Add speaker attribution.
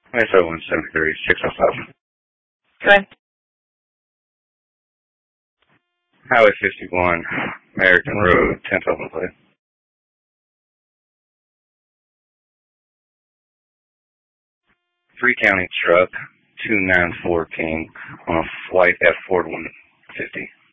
Speaker 1: ISO 173, 605.
Speaker 2: Okay.
Speaker 1: Highway 51, American Road, 10th open plate. 3 County truck, 294 King, on a flight F Ford 150.